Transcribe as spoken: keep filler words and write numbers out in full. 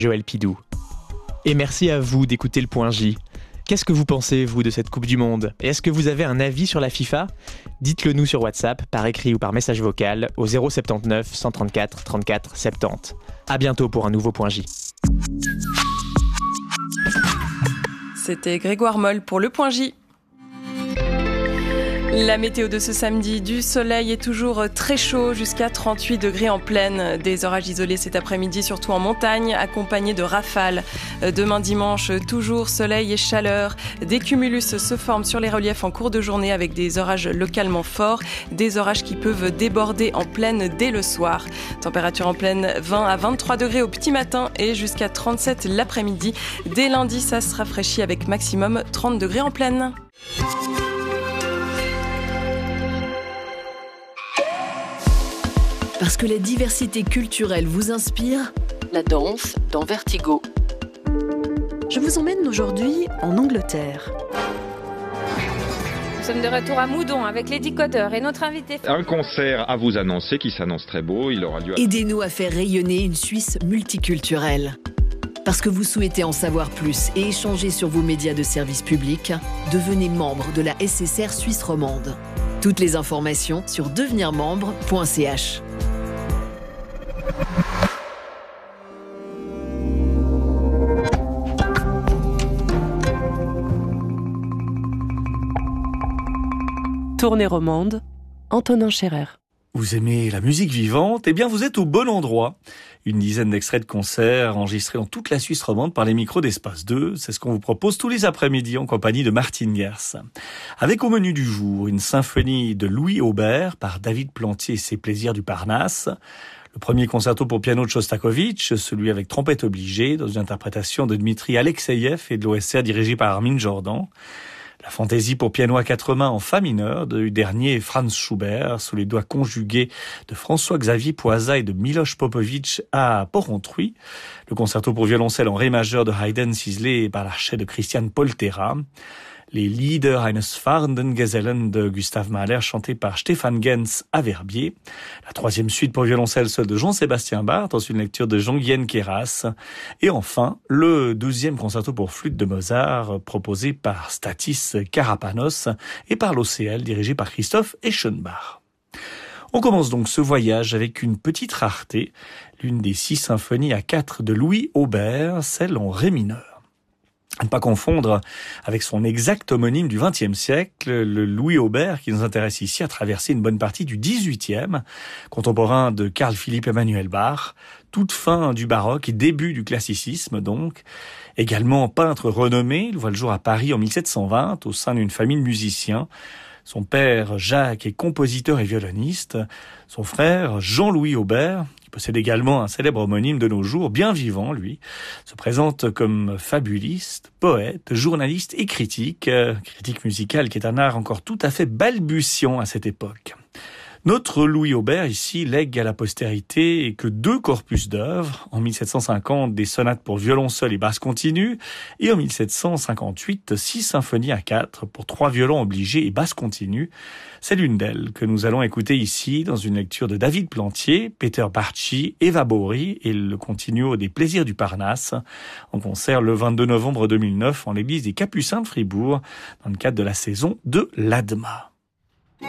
Joël Pidou. Et merci à vous d'écouter le Point J. Qu'est-ce que vous pensez, vous, de cette Coupe du Monde ? Et est-ce que vous avez un avis sur la FIFA ? Dites-le nous sur WhatsApp, par écrit ou par message vocal, au zéro soixante-dix-neuf cent trente-quatre trente-quatre soixante-dix. À bientôt pour un nouveau Point J. C'était Grégoire Moll pour le Point J. La météo de ce samedi, du soleil est toujours très chaud, jusqu'à trente-huit degrés en plaine. Des orages isolés cet après-midi, surtout en montagne, accompagnés de rafales. Demain dimanche, toujours soleil et chaleur. Des cumulus se forment sur les reliefs en cours de journée avec des orages localement forts. Des orages qui peuvent déborder en plaine dès le soir. Température en plaine vingt à vingt-trois degrés au petit matin et jusqu'à trente-sept l'après-midi. Dès lundi, ça se rafraîchit avec maximum trente degrés en plaine. Parce que la diversité culturelle vous inspire, la danse dans Vertigo. Je vous emmène aujourd'hui en Angleterre. Nous sommes de retour à Moudon avec les décodeurs et notre invité. Un concert à vous annoncer qui s'annonce très beau. Il aura lieu à... Aidez-nous à faire rayonner une Suisse multiculturelle. Parce que vous souhaitez en savoir plus et échanger sur vos médias de service public, devenez membre de la S S R Suisse romande. Toutes les informations sur devenir membre point c h. Tournée romande, Antonin Scherer. Vous aimez la musique vivante ? Eh bien, vous êtes au bon endroit. Une dizaine d'extraits de concerts enregistrés dans toute la Suisse romande par les micros d'Espace deux. C'est ce qu'on vous propose tous les après-midi en compagnie de Martine Gers. Avec au menu du jour, une symphonie de Louis Aubert par David Plantier et ses plaisirs du Parnasse. Le premier concerto pour piano de Shostakovich, celui avec trompette obligée, dans une interprétation de Dmitri Alexeïev et de l'O S R dirigé par Armin Jordan. La fantaisie pour piano à quatre mains en fa mineur du dernier Franz Schubert, sous les doigts conjugués de François-Xavier Poisa et de Miloš Popović à Porrentruy. Le concerto pour violoncelle en ré majeur de Haydn ciselé par l'archet de Christian Poltera. Les Lieder eines fahrenden Gesellen de Gustav Mahler chantés par Stefan Gens à Verbier. La troisième suite pour violoncelle seule de Jean-Sébastien Bach dans une lecture de Jean-Guyen Queyras. Et enfin, le deuxième concerto pour flûte de Mozart proposé par Stathis Karapanos et par l'O C L dirigé par Christoph Eschenbach. On commence donc ce voyage avec une petite rareté, l'une des six symphonies à quatre de Louis Aubert, celle en ré mineur. À ne pas confondre avec son exact homonyme du vingtième siècle, le Louis Aubert qui nous intéresse ici a traversé une bonne partie du dix-huitième, contemporain de Carl Philipp Emanuel Bach, toute fin du baroque et début du classicisme donc. Également peintre renommé, il voit le jour à Paris en mille sept cent vingt au sein d'une famille de musiciens. Son père, Jacques, est compositeur et violoniste. Son frère, Jean-Louis Aubert, qui possède également un célèbre homonyme de nos jours, bien vivant, lui, se présente comme fabuliste, poète, journaliste et critique. Euh, critique musicale qui est un art encore tout à fait balbutiant à cette époque. Notre Louis Aubert, ici, lègue à la postérité que deux corpus d'œuvres. En mille sept cent cinquante, des sonates pour violon seul et basse continue. Et en mille sept cent cinquante-huit, six symphonies à quatre pour trois violons obligés et basse continue. C'est l'une d'elles que nous allons écouter ici dans une lecture de David Plantier, Peter Bartschy, Eva Bory et le continuo des plaisirs du Parnasse. En concert le vingt-deux novembre deux mille neuf en l'église des Capucins de Fribourg dans le cadre de la saison de l'A D M A.